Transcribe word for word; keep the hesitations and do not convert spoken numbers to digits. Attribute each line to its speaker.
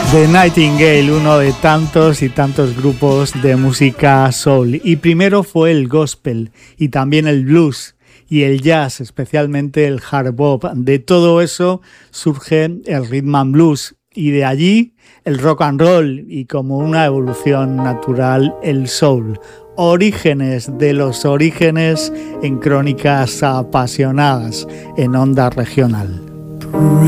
Speaker 1: The Nightingale, uno de tantos y tantos grupos de música soul. Y primero fue el gospel y también el blues y el jazz, especialmente el hard bop. De todo eso surge el rhythm and blues y de allí el rock and roll y como una evolución natural el soul. Orígenes de los orígenes en Crónicas Apasionadas en Onda Regional.